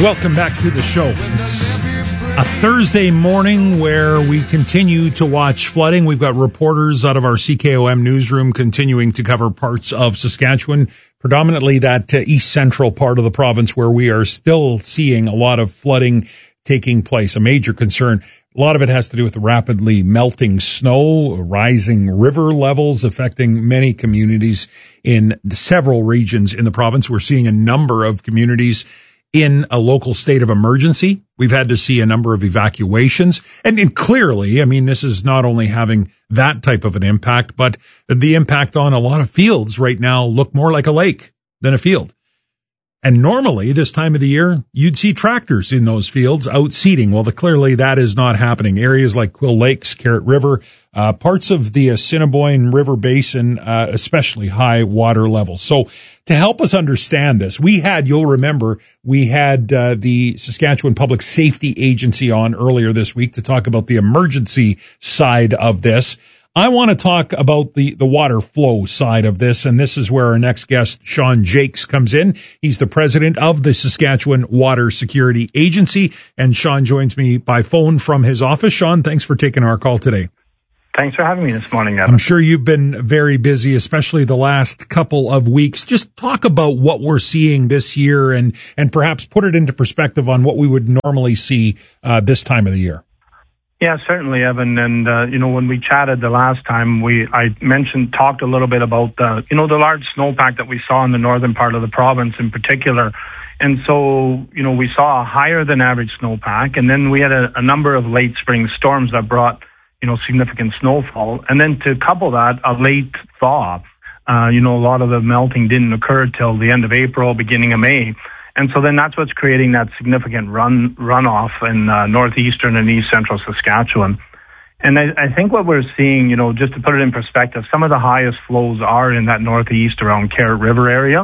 Welcome back to the show. It's a Thursday morning where we continue to watch flooding. We've got reporters out of our CKOM newsroom continuing to cover parts of Saskatchewan, predominantly that east central part of the province where we are still seeing a lot of flooding taking place, a major concern. A lot of it has to do with the rapidly melting snow, rising river levels affecting many communities in several regions in the province. We're seeing a number of communities in a local state of emergency. We've had to see a number of evacuations. And clearly, I mean, this is not only having that type of an impact, but the impact on a lot of fields right now look more like a lake than a field. And normally this time of the year, you'd see tractors in those fields out seeding. Well, clearly that is not happening. Areas like Quill Lakes, Carrot River, parts of the Assiniboine River Basin, especially high water levels. So to help us understand this, you'll remember, we had the Saskatchewan Public Safety Agency on earlier this week to talk about the emergency side of this. I want to talk about the water flow side of this, and this is where our next guest, Sean Jakes, comes in. He's the president of the Saskatchewan Water Security Agency, and Sean joins me by phone from his office. Sean, thanks for taking our call today. Thanks for having me this morning, Evan. I'm sure you've been very busy, especially the last couple of weeks. Just talk about what we're seeing this year and perhaps put it into perspective on what we would normally see this time of the year. Yeah, certainly, Evan. And, when we chatted the last time, I talked a little bit about, the large snowpack that we saw in the northern part of the province in particular. And so, we saw a higher than average snowpack. And then we had a number of late spring storms that brought, significant snowfall. And then to couple that, a late thaw. A lot of the melting didn't occur till the end of April, beginning of May. And so then that's what's creating that significant runoff in northeastern and east central Saskatchewan. And I think what we're seeing, just to put it in perspective, some of the highest flows are in that northeast around Carrot River area.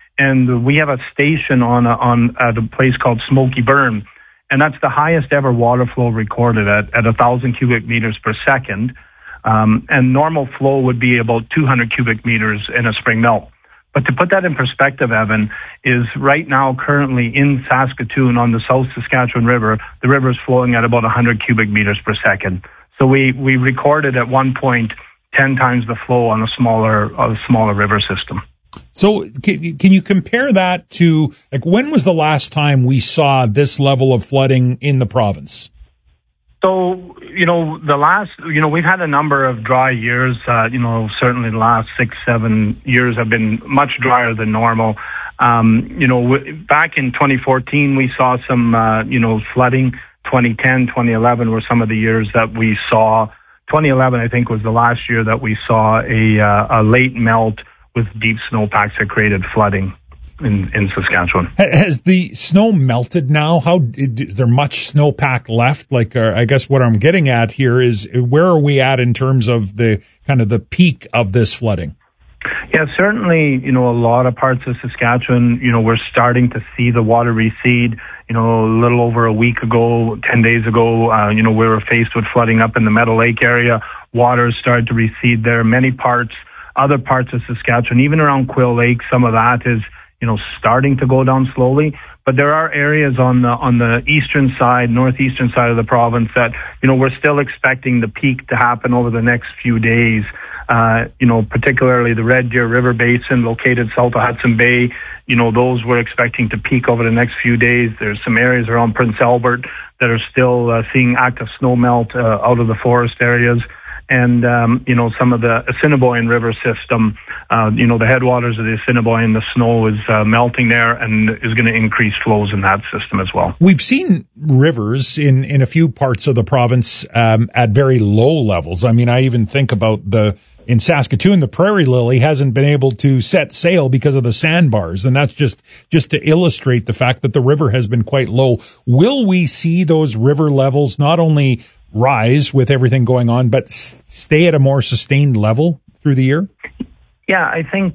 And we have a station at a place called Smoky Burn. And that's the highest ever water flow recorded at 1,000 cubic meters per second. And normal flow would be about 200 cubic meters in a spring melt. But to put that in perspective, Evan, is right now currently in Saskatoon on the South Saskatchewan River, the river is flowing at about 100 cubic meters per second. So we recorded at one point 10 times the flow on a smaller river system. So can you compare that to, when was the last time we saw this level of flooding in the province? So, we've had a number of dry years. Certainly the last 6-7 years have been much drier than normal. Back in 2014, we saw some, flooding. 2010, 2011 were some of the years that we saw. 2011, I think, was the last year that we saw a late melt with deep snowpacks that created flooding in Saskatchewan. Has the snow melted now? Is there much snowpack left? I guess what I'm getting at here is, where are we at in terms of the kind of the peak of this flooding? Yeah, certainly, a lot of parts of Saskatchewan, we're starting to see the water recede. A little over a week ago, 10 days ago, we were faced with flooding up in the Meadow Lake area. Water started to recede there. Other parts of Saskatchewan, even around Quill Lake, some of that is starting to go down slowly. But there are areas on the eastern side, northeastern side of the province that, we're still expecting the peak to happen over the next few days. Particularly the Red Deer River Basin located south of Hudson Bay. Those we're expecting to peak over the next few days. There's some areas around Prince Albert that are still seeing active snow melt out of the forest areas. And, some of the Assiniboine River system, the headwaters of the Assiniboine, the snow is melting there and is going to increase flows in that system as well. We've seen rivers in a few parts of the province at very low levels. I mean, I even think about in Saskatoon, the Prairie Lily hasn't been able to set sail because of the sandbars. And that's just to illustrate the fact that the river has been quite low. Will we see those river levels not only rise with everything going on, but stay at a more sustained level through the year? Yeah, I think,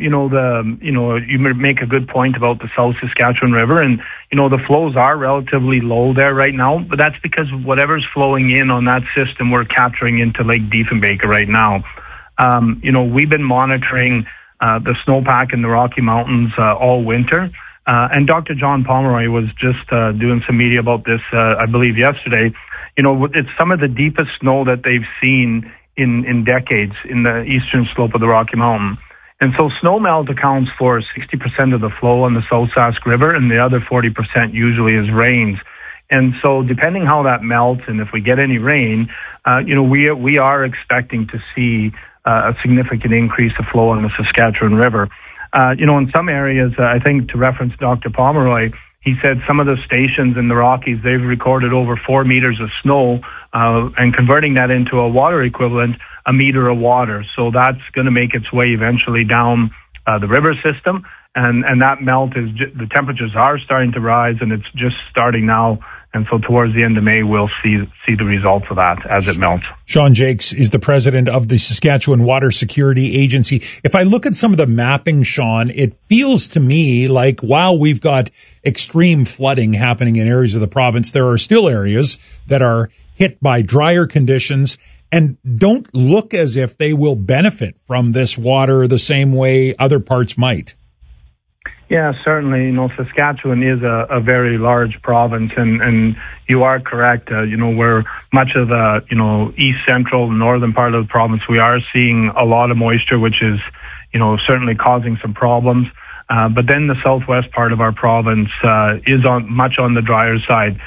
you make a good point about the South Saskatchewan River, and, the flows are relatively low there right now, but that's because whatever's flowing in on that system, we're capturing into Lake Diefenbaker right now. We've been monitoring the snowpack in the Rocky Mountains all winter. And Dr. John Pomeroy was just doing some media about this, I believe, yesterday. It's some of the deepest snow that they've seen in decades in the eastern slope of the Rocky Mountain. And so snow melt accounts for 60% of the flow on the South Sask River, and the other 40% usually is rains. And so depending how that melts and if we get any rain, we are expecting to see a significant increase of flow on the Saskatchewan River. In some areas, I think to reference Dr. Pomeroy, he said some of the stations in the Rockies, they've recorded over 4 meters of snow, and converting that into a water equivalent, a meter of water. So that's going to make its way eventually down the river system. And that melt the temperatures are starting to rise, and it's just starting now. And so towards the end of May, we'll see the results of that as it melts. Sean Jakes is the president of the Saskatchewan Water Security Agency. If I look at some of the mapping, Sean, it feels to me like while we've got extreme flooding happening in areas of the province, there are still areas that are hit by drier conditions and don't look as if they will benefit from this water the same way other parts might. Yeah, certainly. Saskatchewan is a very large province, and you are correct. Where much of the, east central, northern part of the province, we are seeing a lot of moisture, which is, certainly causing some problems. But then the southwest part of our province is much on the drier side.